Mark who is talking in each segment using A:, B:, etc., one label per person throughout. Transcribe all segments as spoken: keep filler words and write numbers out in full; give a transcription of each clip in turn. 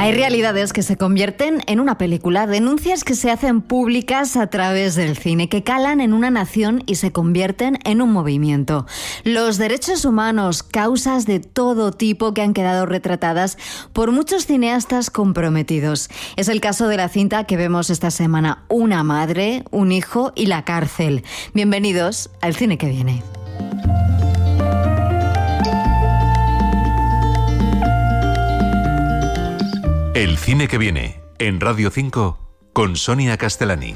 A: Hay realidades que se convierten en una película, denuncias que se hacen públicas a través del cine, que calan en una nación y se convierten en un movimiento. Los derechos humanos, causas de todo tipo que han quedado retratadas por muchos cineastas comprometidos. Es el caso de la cinta que vemos esta semana, Una madre, un hijo y la cárcel. Bienvenidos al Cine que Viene.
B: El Cine que Viene, en Radio cinco, con Sonia Castellani.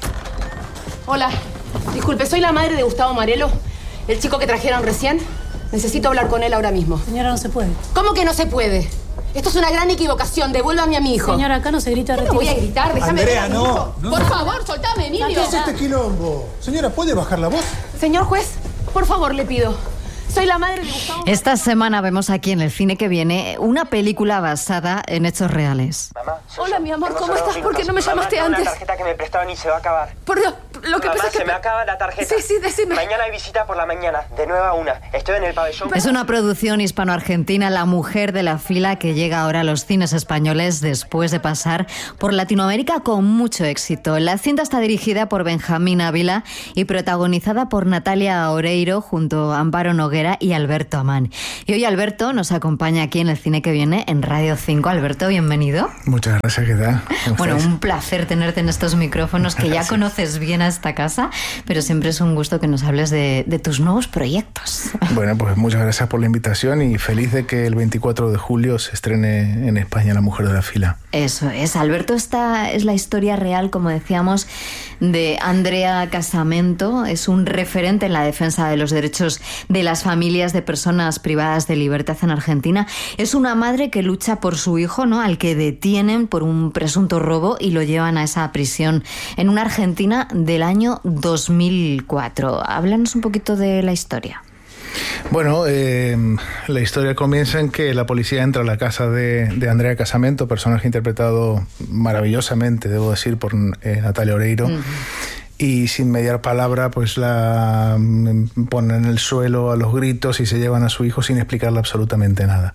C: Hola, disculpe, soy la madre de Gustavo Marelo, el chico que trajeron recién. Necesito hablar con él ahora mismo.
D: Señora, no se puede.
C: ¿Cómo que no se puede? Esto es una gran equivocación. Devuélvame a mi hijo.
D: Señora, acá no se grita.
C: ¿Qué me voy a gritar? Déjame
E: Andrea,
C: ver a mi
E: no,
C: hijo.
E: no.
C: Por favor, soltame, niño.
E: ¿Qué es este quilombo? Señora, ¿puede bajar la voz?
C: Señor juez, por favor, le pido. Soy la madre de Gustavo.
A: Esta semana vemos aquí en el Cine que Viene una película basada en hechos reales.
F: Mamá, soy
C: Hola,
F: yo.
C: mi amor,
F: Tengo
C: ¿cómo
F: solo
C: estás?
F: dos
C: ¿Por qué no me
F: minutos.
C: llamaste
F: Mamá, tengo
C: antes?
F: una tarjeta que me prestaron y se va a acabar.
C: Por Dios, lo que
F: Mamá,
C: pasa es que...
F: se me acaba la tarjeta.
C: Sí, sí, decime.
F: Mañana hay visita por la mañana, de nueve a una. Estoy en el pabellón.
A: Es una producción hispano-argentina, La mujer de la fila, que llega ahora a los cines españoles después de pasar por Latinoamérica con mucho éxito. La cinta está dirigida por Benjamín Ávila y protagonizada por Natalia Oreiro junto a Amparo Noguera y Alberto Amán. Y hoy Alberto nos acompaña aquí en el Cine que Viene en Radio cinco. Alberto, bienvenido.
E: Muchas gracias, ¿qué tal?
A: Bueno, un placer tenerte en estos micrófonos que ya
E: Gracias.
A: conoces bien a esta casa, pero siempre es un gusto que nos hables de, de tus nuevos proyectos.
E: Bueno, pues muchas gracias por la invitación y feliz de que el veinticuatro de julio se estrene en España La mujer de la fila.
A: Eso es. Alberto, esta es la historia real, como decíamos, de Andrea Casamento. Es un referente en la defensa de los derechos de las familias de personas privadas de libertad en Argentina. Es una madre que lucha por su hijo, ¿no?, al que detienen por un presunto robo y lo llevan a esa prisión en una Argentina del año dos mil cuatro. Háblanos un poquito de la historia.
E: Bueno, eh, la historia comienza en que la policía entra a la casa de, de Andrea Casamento, personaje interpretado maravillosamente, debo decir, por eh, Natalia Oreiro. Uh-huh. Y sin mediar palabra, pues la ponen en el suelo a los gritos y se llevan a su hijo sin explicarle absolutamente nada.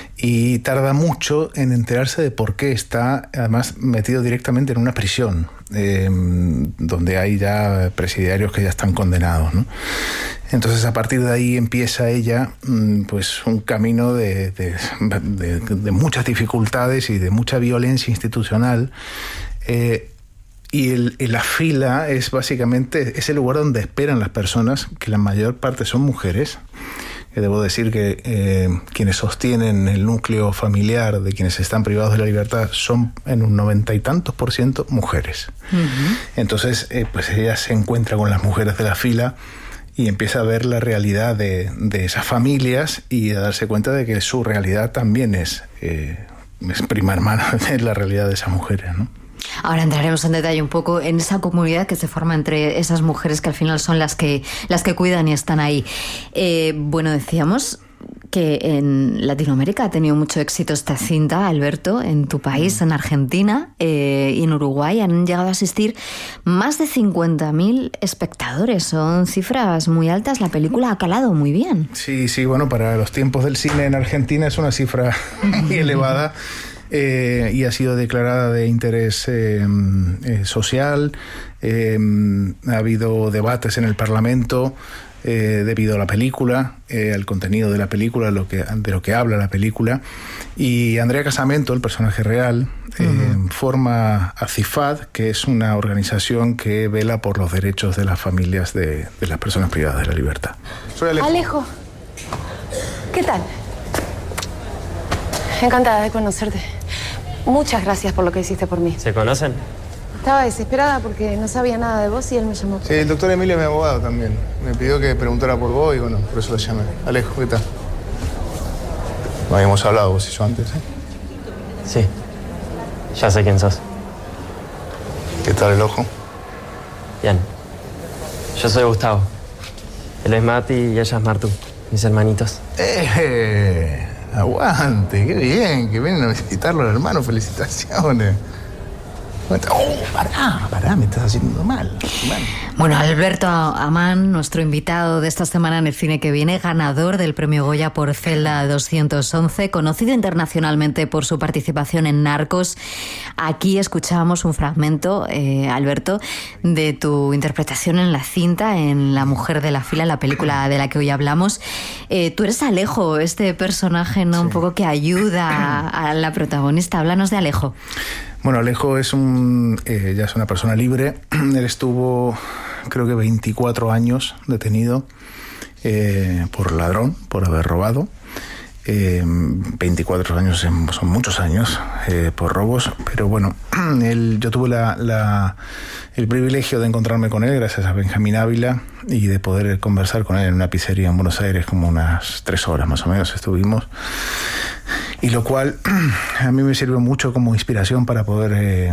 E: Y tarda mucho en enterarse de por qué está, además, metido directamente en una prisión, eh, donde hay ya presidiarios que ya están condenados, ¿no? Entonces, a partir de ahí empieza ella, pues, un camino de, de, de, de muchas dificultades y de mucha violencia institucional. Eh, Y el, la fila es básicamente ese lugar donde esperan las personas, que la mayor parte son mujeres. Que debo decir que eh, quienes sostienen el núcleo familiar de quienes están privados de la libertad son en un noventa y tantos por ciento mujeres. Uh-huh. Entonces, eh, pues ella se encuentra con las mujeres de la fila y empieza a ver la realidad de, de esas familias y a darse cuenta de que su realidad también es, eh, es prima hermana de la realidad de esas mujeres, ¿no?
A: Ahora entraremos en detalle un poco en esa comunidad que se forma entre esas mujeres que al final son las que, las que cuidan y están ahí. Eh, bueno, decíamos que en Latinoamérica ha tenido mucho éxito esta cinta, Alberto, en tu país, en Argentina eh, y en Uruguay han llegado a asistir más de cincuenta mil espectadores. Son cifras muy altas, la película ha calado muy bien.
E: Sí, sí, bueno, para los tiempos del cine en Argentina es una cifra muy elevada. Eh, y ha sido declarada de interés eh, eh, social. Eh, ha habido debates en el Parlamento eh, debido a la película, eh, al contenido de la película, lo que, de lo que habla la película. Y Andrea Casamento, el personaje real, eh, uh-huh. forma a CIFAD, que es una organización que vela por los derechos de las familias de, de las personas privadas de la libertad.
C: Soy Alejo. Alejo, ¿qué tal? Encantada de conocerte. Muchas gracias por lo que hiciste por mí.
F: ¿Se conocen?
C: Estaba desesperada porque no sabía nada de vos y él me llamó.
E: Sí, el doctor Emilio es mi abogado también. Me pidió que preguntara por vos y bueno, por eso lo llamé. Alejo, ¿qué tal? No habíamos hablado vos y yo antes, ¿eh?
F: Sí. Ya sé quién sos.
E: ¿Qué tal el ojo?
F: Bien. Yo soy Gustavo. Él es Mati y ella es Martu, mis hermanitos.
E: ¡Eh! Aguante, qué bien, que vienen a visitarlo al hermano, felicitaciones. Oh, pará, pará, me estás haciendo mal. mal.
A: Bueno, Alberto Amán, nuestro invitado de esta semana en el cine que viene, ganador del premio Goya por Celda doscientos once, conocido internacionalmente por su participación en Narcos. Aquí escuchábamos un fragmento, eh, Alberto, de tu interpretación en la cinta, en La mujer de la fila, la película de la que hoy hablamos. Eh, tú eres Alejo, este personaje, ¿no? Sí. Un poco que ayuda a, a la protagonista. Háblanos de Alejo.
E: Bueno, Alejo es un eh, ya es una persona libre. Él estuvo, creo que veinticuatro años detenido eh, por ladrón, por haber robado. Eh, veinticuatro años son muchos años eh, por robos, pero bueno, él, yo tuve la, la, el privilegio de encontrarme con él gracias a Benjamín Ávila y de poder conversar con él en una pizzería en Buenos Aires, como unas tres horas más o menos estuvimos, y lo cual a mí me sirvió mucho como inspiración para poder eh,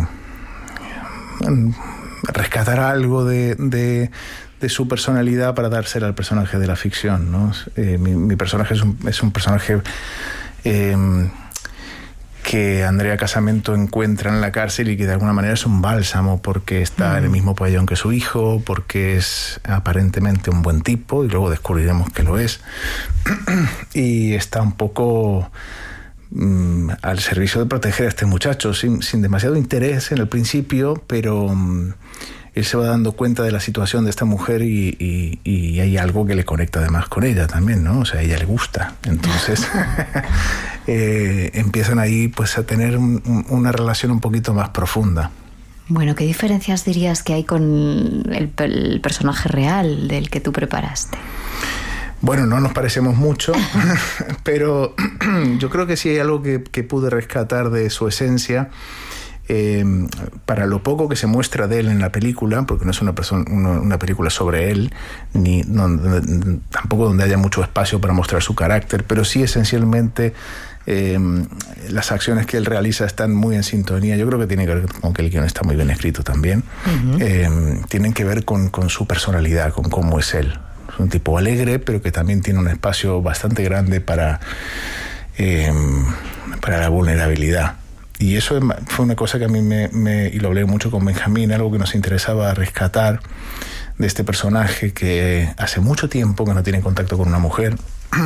E: rescatar algo de, de de su personalidad para dársela al personaje de la ficción, ¿no? Eh, mi, mi personaje es un, es un personaje eh, que Andrea Casamento encuentra en la cárcel y que de alguna manera es un bálsamo porque está mm. en el mismo pabellón que su hijo, porque es aparentemente un buen tipo y luego descubriremos que lo es, y está un poco mm, al servicio de proteger a este muchacho sin, sin demasiado interés en el principio, pero mm, él se va dando cuenta de la situación de esta mujer y, y, y hay algo que le conecta además con ella también, ¿no? O sea, a ella le gusta. Entonces eh, empiezan ahí pues a tener un, una relación un poquito más profunda.
A: Bueno, ¿qué diferencias dirías que hay con el, el personaje real del que tú preparaste?
E: Bueno, no nos parecemos mucho, pero yo creo que sí hay algo que, que pude rescatar de su esencia. Eh, para lo poco que se muestra de él en la película, porque no es una, persona, una, una película sobre él, ni no, tampoco donde haya mucho espacio para mostrar su carácter, pero sí esencialmente eh, las acciones que él realiza están muy en sintonía. Yo creo que tiene que ver con que el guion está muy bien escrito también. Uh-huh. eh, tienen que ver con, con su personalidad, con cómo es él. Es un tipo alegre, pero que también tiene un espacio bastante grande para, eh, para la vulnerabilidad. Y eso fue una cosa que a mí me, me, y lo hablé mucho con Benjamín, algo que nos interesaba rescatar de este personaje que hace mucho tiempo que no tiene contacto con una mujer,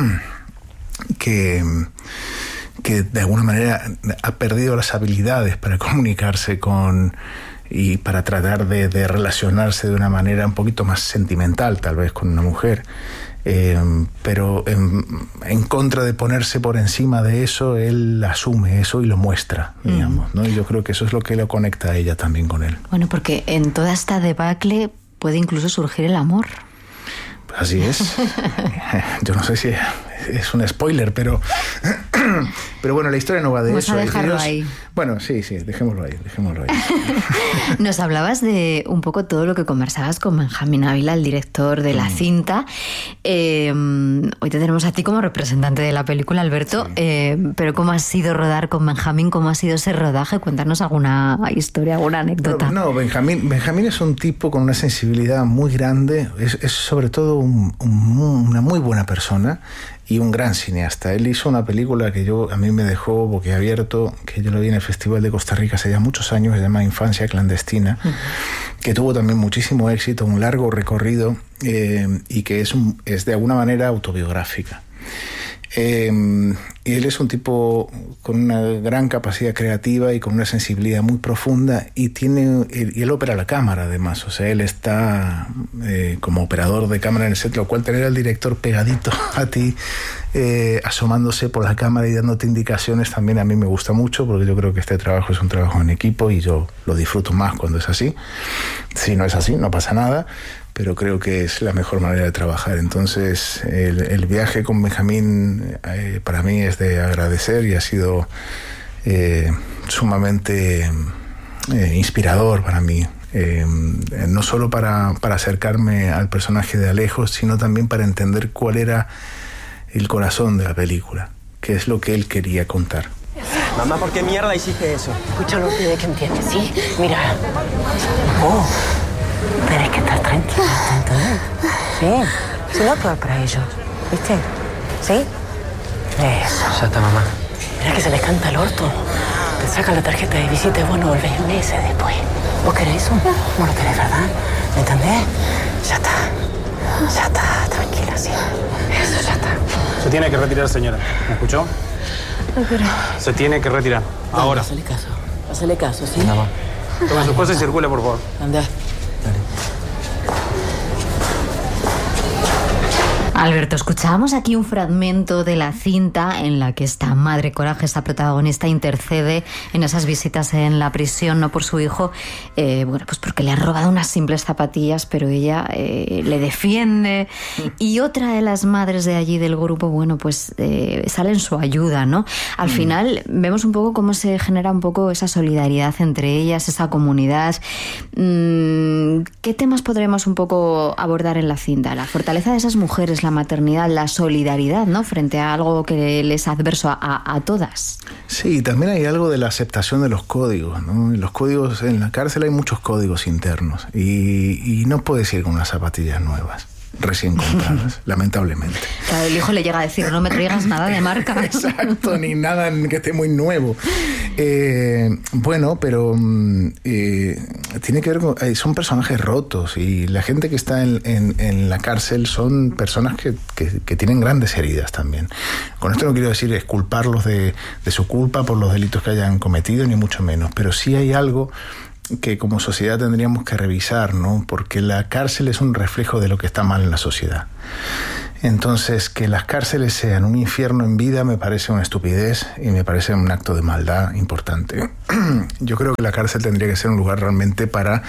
E: que, que de alguna manera ha perdido las habilidades para comunicarse con y para tratar de, de relacionarse de una manera un poquito más sentimental tal vez con una mujer. Eh, pero en, en contra de ponerse por encima de eso, él asume eso y lo muestra, digamos, ¿no? Y yo creo que eso es lo que lo conecta a ella también con él.
A: Bueno, porque en toda esta debacle puede incluso surgir el amor.
E: Pues así es. Yo no sé si es un spoiler, pero pero bueno, la historia no va de
A: Vamos
E: eso.
A: A dejarlo
E: Ellos,
A: ahí.
E: Bueno, sí, sí, dejémoslo ahí, dejémoslo ahí.
A: Nos hablabas de un poco todo lo que conversabas con Benjamín Ávila, el director de la mm. cinta. Eh, hoy te tenemos a ti como representante de la película, Alberto, sí. eh, pero ¿cómo ha sido rodar con Benjamín? ¿Cómo ha sido ese rodaje? Cuéntanos alguna historia, alguna anécdota.
E: No, no Benjamín, Benjamín es un tipo con una sensibilidad muy grande, es, es sobre todo un, un, una muy buena persona y un gran cineasta. Él hizo una película que yo a mí me dejó boquiabierto, que yo lo vi en el Festival de Costa Rica hace ya muchos años, se llama Infancia Clandestina, uh-huh. que tuvo también muchísimo éxito, un largo recorrido eh, y que es, un, es de alguna manera autobiográfica. Eh, y él es un tipo con una gran capacidad creativa y con una sensibilidad muy profunda y tiene y él opera la cámara además, o sea, él está eh, como operador de cámara en el set, lo cual tener al director pegadito a ti eh, asomándose por la cámara y dándote indicaciones también a mí me gusta mucho, porque yo creo que este trabajo es un trabajo en equipo y yo lo disfruto más cuando es así. Si no es así, no pasa nada, pero creo que es la mejor manera de trabajar. Entonces el, el viaje con Benjamín eh, para mí es de agradecer y ha sido eh, sumamente eh, inspirador para mí, eh, no solo para, para acercarme al personaje de Alejo, sino también para entender cuál era el corazón de la película, qué es lo que él quería contar.
F: Mamá, ¿por qué mierda hiciste eso?
D: Escúchalo, pide que entiendes, ¿sí? Mira. Oh. Tienes que estar tranquila, ¿entendés? Sí, si no, peor para ellos, ¿viste? ¿Sí? Eso.
F: Ya está, mamá.
D: Mira que se les canta el orto. Te saca la tarjeta de visita y vos no volvés meses después. ¿Vos querés eso? Vos lo querés, ¿verdad? ¿Me entendés? Ya está. Ya está, tranquila, sí. Eso ya está.
G: Se tiene que retirar, señora. ¿Me escuchó?
D: No, pero...
G: Se tiene que retirar. Ahora.
D: Hazle caso. Hazle caso, ¿sí?
F: Nada más.
G: Toma sus cosas y circule, por favor.
D: Anda.
A: Alberto, escuchábamos aquí un fragmento de la cinta en la que esta madre coraje, esta protagonista, intercede en esas visitas en la prisión, no por su hijo, eh, bueno, pues porque le han robado unas simples zapatillas, pero ella eh, le defiende. Y otra de las madres de allí del grupo, bueno, pues eh, sale en su ayuda, ¿no? Al mm. final vemos un poco cómo se genera un poco esa solidaridad entre ellas, esa comunidad. Mm, ¿Qué temas podremos un poco abordar en la cinta? La fortaleza de esas mujeres, la maternidad, la solidaridad, ¿no? Frente a algo que les es adverso a, a, a todas.
E: Sí, también hay algo de la aceptación de los códigos, ¿no? Los códigos, en la cárcel hay muchos códigos internos y, y no puedes ir con unas zapatillas nuevas recién compradas, lamentablemente.
A: Claro, el hijo le llega a decir, no me traigas nada de marca.
E: Exacto, ni nada que esté muy nuevo. Eh, bueno, pero eh, tiene que ver con... Eh, son personajes rotos y la gente que está en, en, en la cárcel son personas que, que, que tienen grandes heridas también. Con esto no quiero decir exculparlos de, de su culpa por los delitos que hayan cometido, ni mucho menos, pero sí hay algo que como sociedad tendríamos que revisar, ¿no? Porque la cárcel es un reflejo de lo que está mal en la sociedad. Entonces, que las cárceles sean un infierno en vida me parece una estupidez y me parece un acto de maldad importante. Yo creo que la cárcel tendría que ser un lugar realmente para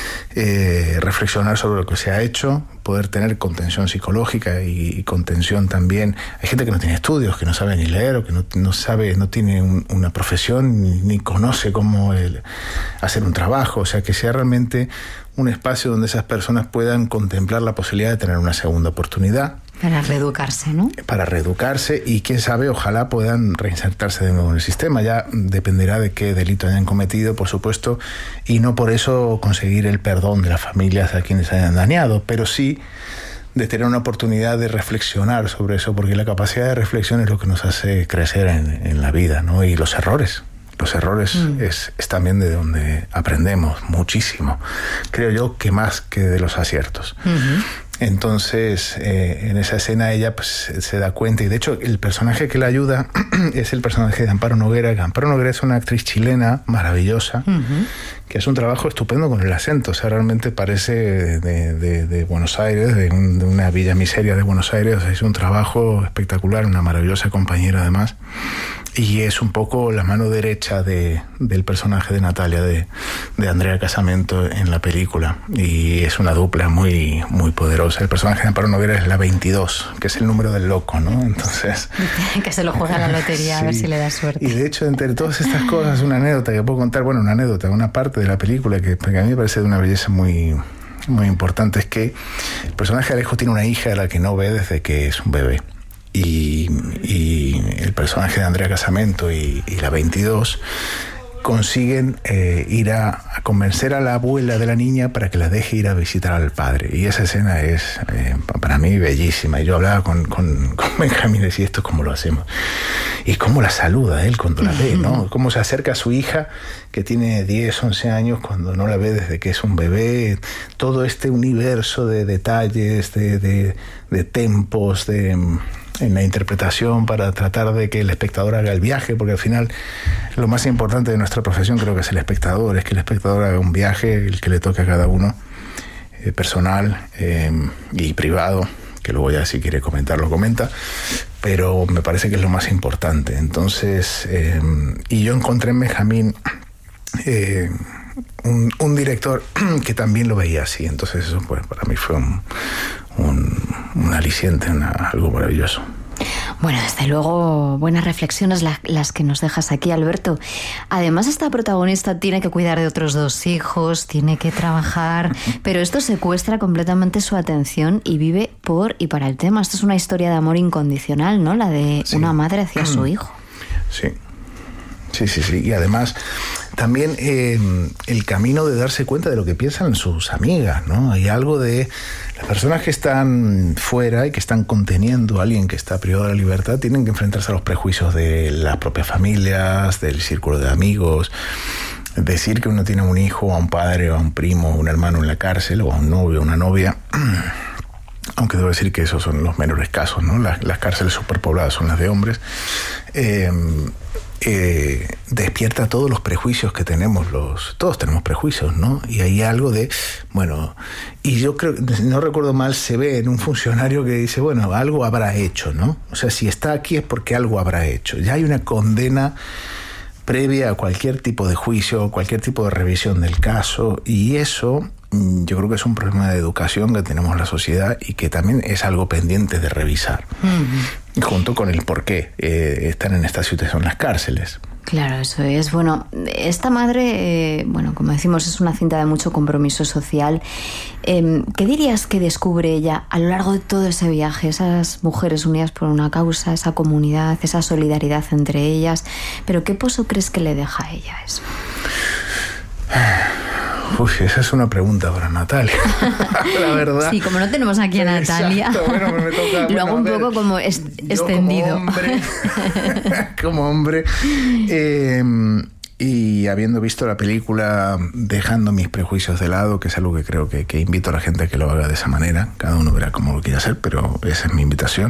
E: eh, reflexionar sobre lo que se ha hecho, poder tener contención psicológica y, y contención también. Hay gente que no tiene estudios, que no sabe ni leer o que no, no sabe, no tiene un, una profesión ni, ni conoce cómo el, hacer un trabajo. O sea, que sea realmente un espacio donde esas personas puedan contemplar la posibilidad de tener una segunda oportunidad.
A: Para reeducarse, ¿no?
E: Para reeducarse y, quién sabe, ojalá puedan reinsertarse de nuevo en el sistema. Ya dependerá de qué delito hayan cometido, por supuesto, y no por eso conseguir el perdón de las familias a quienes hayan dañado, pero sí de tener una oportunidad de reflexionar sobre eso, porque la capacidad de reflexión es lo que nos hace crecer en, en la vida, ¿no? Y los errores. Los errores mm. es, es también de donde aprendemos muchísimo. Creo yo que más que de los aciertos. Uh-huh. Entonces, eh, en esa escena ella pues, se da cuenta, y de hecho el personaje que la ayuda es el personaje de Amparo Noguera. Amparo Noguera es una actriz chilena maravillosa, uh-huh. que hace un trabajo estupendo con el acento. O sea, realmente parece de, de, de Buenos Aires, de, un, de una villa miseria de Buenos Aires. O sea, es un trabajo espectacular, una maravillosa compañera además. Y es un poco la mano derecha de, del personaje de Natalia, de, de Andrea Casamento en la película. Y es una dupla muy, muy poderosa. El personaje de Amparo Noguera es la veintidós, que es el número del loco, ¿no? Entonces...
A: que se lo juega a la lotería, sí. A ver si le da suerte.
E: Y de hecho, entre todas estas cosas, una anécdota que puedo contar, bueno, una anécdota, una parte de la película que, que a mí me parece de una belleza muy, muy importante, es que el personaje de Alejo tiene una hija a la que no ve desde que es un bebé. Y, y el personaje de Andrea Casamento y, y la veintidós consiguen eh, ir a, a convencer a la abuela de la niña para que la deje ir a visitar al padre. Y esa escena es, eh, para mí, bellísima. Y yo hablaba con, con, con Benjamín y decía, ¿esto cómo lo hacemos? Y cómo la saluda él cuando la ve, ¿no? Cómo se acerca a su hija, que tiene diez, once años, cuando no la ve desde que es un bebé. Todo este universo de detalles, de, de, de tempos, de... en la interpretación para tratar de que el espectador haga el viaje, porque al final lo más importante de nuestra profesión creo que es el espectador, es que el espectador haga un viaje, el que le toque a cada uno, eh, personal eh, y privado, que luego ya si quiere comentar lo comenta, pero me parece que es lo más importante. Entonces, eh, y yo encontré en Benjamín eh, un, un director que también lo veía así, entonces eso pues, para mí fue un Un, un aliciente, una, algo maravilloso.
A: Bueno, desde luego, buenas reflexiones las, las que nos dejas aquí, Alberto. Además, esta protagonista tiene que cuidar de otros dos hijos, tiene que trabajar, pero esto secuestra completamente su atención y vive por y para el tema. Esto es una historia de amor incondicional, ¿no? La de sí. Una madre hacia su hijo.
E: Sí. Sí, sí, sí. Y además también eh, el camino de darse cuenta de lo que piensan sus amigas, ¿no? Hay algo de las personas que están fuera y que están conteniendo a alguien que está privado de la libertad, tienen que enfrentarse a los prejuicios de las propias familias, del círculo de amigos. Decir que uno tiene un hijo, a un padre, o a un primo, o un hermano en la cárcel, o a un novio, o una novia, aunque debo decir que esos son los menores casos, ¿no? Las, las cárceles superpobladas son las de hombres. Eh, eh, despierta todos los prejuicios que tenemos, los todos tenemos prejuicios, ¿no? Y hay algo de, bueno, y yo creo, no recuerdo mal, se ve en un funcionario que dice, bueno, algo habrá hecho, ¿no? O sea, si está aquí es porque algo habrá hecho. Ya hay una condena previa a cualquier tipo de juicio, cualquier tipo de revisión del caso, y eso yo creo que es un problema de educación que tenemos en la sociedad y que también es algo pendiente de revisar, uh-huh. junto con el por qué eh, están en esta situación las cárceles.
A: Claro, eso es. Bueno, esta madre, eh, bueno, como decimos, es una cinta de mucho compromiso social. Eh, ¿Qué dirías que descubre ella a lo largo de todo ese viaje? Esas mujeres unidas por una causa, esa comunidad, esa solidaridad entre ellas. ¿Pero qué pozo crees que le deja a ella eso?
E: Uy, esa es una pregunta para Natalia, la verdad.
A: Sí, como no tenemos aquí a Natalia,
E: exacto, bueno, me toca,
A: lo
E: bueno,
A: hago un
E: ver,
A: poco como est- extendido.
E: Como hombre, como hombre eh, y habiendo visto la película, dejando mis prejuicios de lado, que es algo que creo que, que invito a la gente a que lo haga de esa manera, cada uno verá cómo lo quiere hacer, pero esa es mi invitación.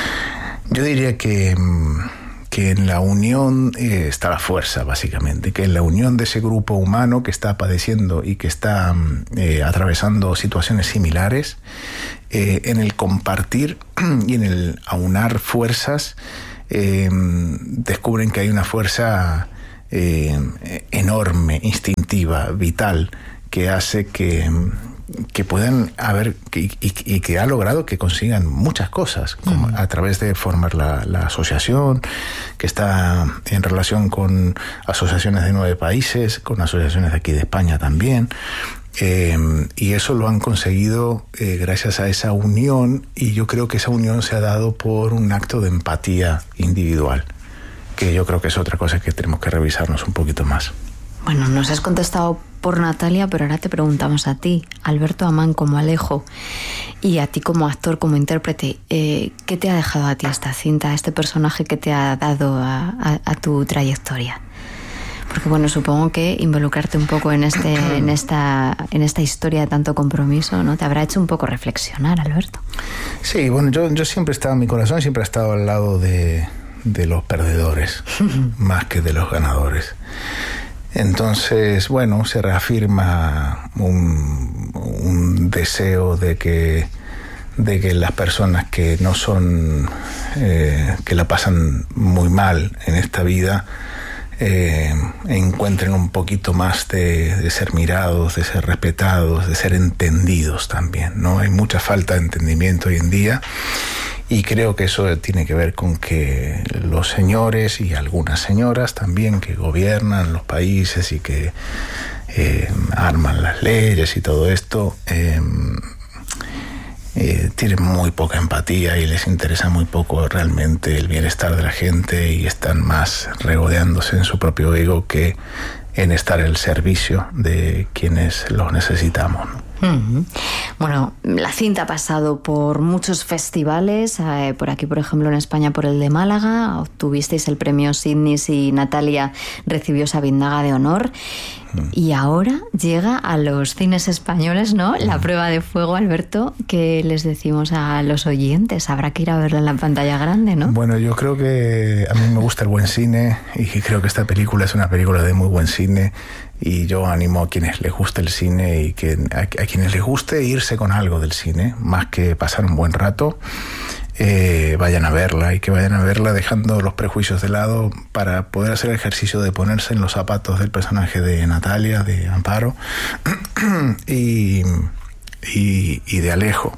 E: Yo diría que... que en la unión eh, está la fuerza, básicamente, que en la unión de ese grupo humano que está padeciendo y que está eh, atravesando situaciones similares, eh, en el compartir y en el aunar fuerzas, eh, descubren que hay una fuerza eh, enorme, instintiva, vital, que hace que... que puedan haber y, y, y que ha logrado que consigan muchas cosas, como uh-huh. a través de formar la, la asociación, que está en relación con asociaciones de nueve países, con asociaciones de aquí de España también, eh, y eso lo han conseguido eh, gracias a esa unión, y yo creo que esa unión se ha dado por un acto de empatía individual, que yo creo que es otra cosa que tenemos que revisarnos un poquito más.
A: Bueno, nos has contestado por Natalia, pero ahora te preguntamos a ti, Alberto Amán como Alejo, y a ti como actor, como intérprete, eh, ¿qué te ha dejado a ti esta cinta, este personaje que te ha dado a, a, a tu trayectoria? Porque bueno, supongo que involucrarte un poco en este, en esta, en esta historia de tanto compromiso, ¿no? Te habrá hecho un poco reflexionar, Alberto.
E: Sí, bueno, yo, yo siempre he estado, mi corazón siempre ha estado al lado de, de los perdedores, más que de los ganadores. Entonces, bueno, se reafirma un, un deseo de que, de que las personas que no son, eh, que la pasan muy mal en esta vida, eh, encuentren un poquito más de, de ser mirados, de ser respetados, de ser entendidos también, ¿no? Hay mucha falta de entendimiento hoy en día. Y creo que eso tiene que ver con que los señores y algunas señoras también que gobiernan los países y que eh, arman las leyes y todo esto, eh, eh, tienen muy poca empatía y les interesa muy poco realmente el bienestar de la gente y están más regodeándose en su propio ego que en estar al servicio de quienes los necesitamos, ¿no?
A: Uh-huh. Bueno, la cinta ha pasado por muchos festivales, eh, por aquí, por ejemplo, en España, por el de Málaga, obtuvisteis el premio Sydney y Natalia recibió esa Vindaga de honor. Uh-huh. Y ahora llega a los cines españoles, ¿no? Uh-huh. La prueba de fuego, Alberto, que les decimos a los oyentes, habrá que ir a verla en la pantalla grande, ¿no?
E: Bueno, yo creo que a mí me gusta el buen cine y creo que esta película es una película de muy buen cine. Y yo animo a quienes les guste el cine y que a, a quienes les guste irse con algo del cine, más que pasar un buen rato, eh, vayan a verla y que vayan a verla dejando los prejuicios de lado para poder hacer el ejercicio de ponerse en los zapatos del personaje de Natalia, de Amparo y, y, y de Alejo.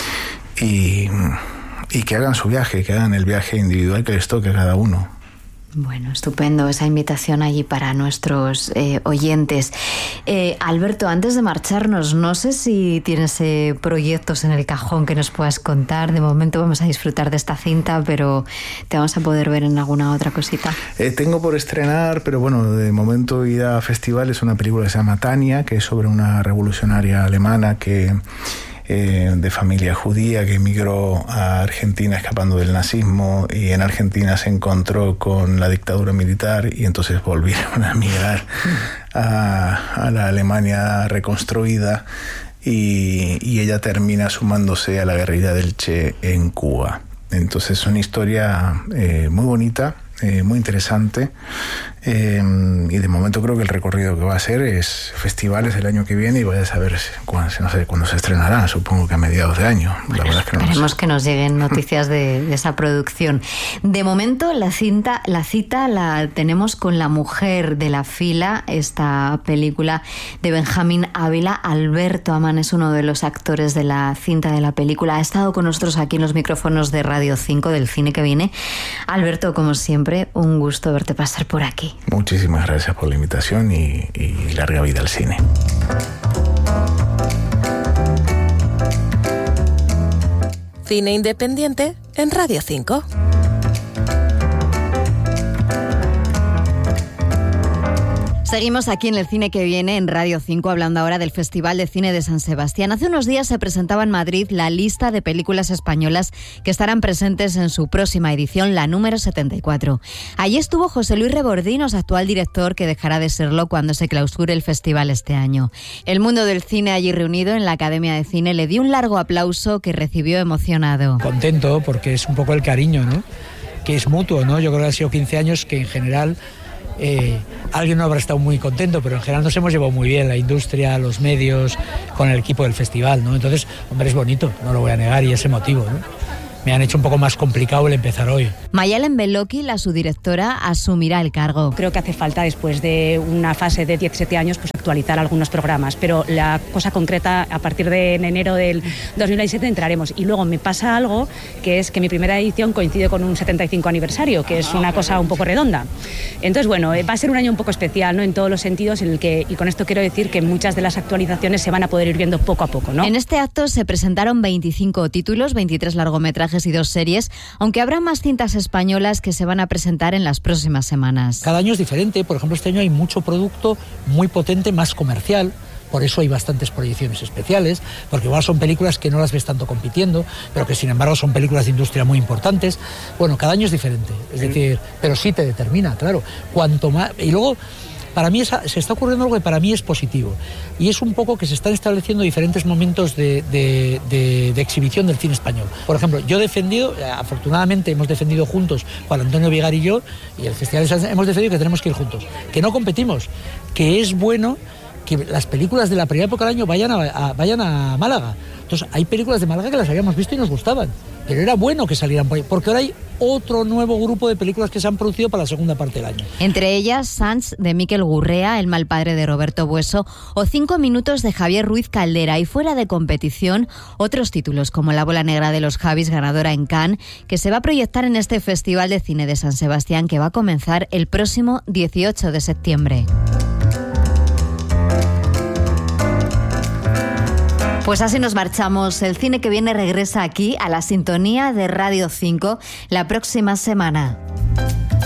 E: Y, y que hagan su viaje, que hagan el viaje individual que les toque a cada uno.
A: Bueno, estupendo esa invitación allí para nuestros eh, oyentes. Eh, Alberto, antes de marcharnos, no sé si tienes eh, proyectos en el cajón que nos puedas contar. De momento vamos a disfrutar de esta cinta, pero te vamos a poder ver en alguna otra cosita.
E: Eh, tengo por estrenar, pero bueno, de momento ir a festivales, una película que se llama Tania, que es sobre una revolucionaria alemana que... Eh, de familia judía que emigró a Argentina escapando del nazismo, y en Argentina se encontró con la dictadura militar y entonces volvieron a emigrar a, a la Alemania reconstruida, y, y ella termina sumándose a la guerrilla del Che en Cuba. Entonces es una historia eh, muy bonita, eh, muy interesante, eh, y de momento creo que el recorrido que va a hacer es festivales el año que viene, y voy a saber cuándo, no sé cuándo se estrenará, supongo que a mediados de año.
A: Bueno,
E: la verdad es que no
A: esperemos
E: sé.
A: que nos lleguen noticias de, de esa producción. De momento la cinta, la cita la tenemos con La mujer de la fila, esta película de Benjamín Ávila. Alberto Amán es uno de los actores de la cinta, de la película. Ha estado con nosotros aquí en los micrófonos de Radio cinco del Cine que Viene. Alberto, como siempre, un gusto verte pasar por aquí.
E: Muchísimas gracias por la invitación y, y larga vida al cine.
H: Cine independiente en Radio cinco.
A: Seguimos aquí en el Cine que Viene en Radio cinco, hablando ahora del Festival de Cine de San Sebastián. Hace unos días se presentaba en Madrid la lista de películas españolas que estarán presentes en su próxima edición, la número setenta y cuatro. Allí estuvo José Luis Rebordinos, actual director, que dejará de serlo cuando se clausure el festival este año. El mundo del cine allí reunido en la Academia de Cine le dio un largo aplauso que recibió emocionado.
I: Contento porque es un poco el cariño, ¿no?, que es mutuo, ¿no? Yo creo que han sido quince años que en general... Eh, alguien no habrá estado muy contento, pero en general nos hemos llevado muy bien, la industria, los medios, con el equipo del festival, ¿no? Entonces, hombre, es bonito, no lo voy a negar, y es emotivo, ¿no? Me han hecho un poco más complicado el empezar hoy.
A: Mayalen Beloki, la subdirectora, asumirá el cargo.
J: Creo que hace falta, después de una fase de diecisiete años, pues actualizar algunos programas, pero la cosa concreta, a partir de enero del dos mil veintisiete entraremos. Y luego me pasa algo, que es que mi primera edición coincide con un setenta y cinco aniversario, que es una cosa un poco redonda. Entonces, bueno, va a ser un año un poco especial, ¿no?, en todos los sentidos, en el que, y con esto quiero decir que muchas de las actualizaciones se van a poder ir viendo poco a poco, ¿no?
A: En este acto se presentaron veinticinco títulos, veintitrés largometrajes y dos series, aunque habrá más cintas españolas que se van a presentar en las próximas semanas.
I: Cada año es diferente. Por ejemplo, este año hay mucho producto muy potente, más comercial. Por eso hay bastantes proyecciones especiales, porque igual son películas que no las ves tanto compitiendo, pero que sin embargo son películas de industria muy importantes. Bueno, cada año es diferente, es decir, pero sí te determina, claro. Cuanto más... Y luego, para mí esa, se está ocurriendo algo que para mí es positivo, y es un poco que se están estableciendo diferentes momentos de, de, de, de exhibición del cine español. Por ejemplo, yo he defendido, afortunadamente hemos defendido juntos, Juan Antonio Vigar y yo, y el Festival hemos defendido que tenemos que ir juntos, que no competimos, que es bueno que las películas de la primera época del año vayan a, a, vayan a Málaga. Entonces, hay películas de Málaga que las habíamos visto y nos gustaban, pero era bueno que salieran por ahí, porque ahora hay otro nuevo grupo de películas que se han producido para la segunda parte del año.
A: Entre ellas, Sans, de Miquel Gurrea, El mal padre, de Roberto Bueso, o Cinco minutos, de Javier Ruiz Caldera. Y fuera de competición, otros títulos como La bola negra de los Javis, ganadora en Cannes, que se va a proyectar en este Festival de Cine de San Sebastián, que va a comenzar el próximo dieciocho de septiembre. Pues así nos marchamos. El Cine que Viene regresa aquí a la sintonía de Radio cinco la próxima semana.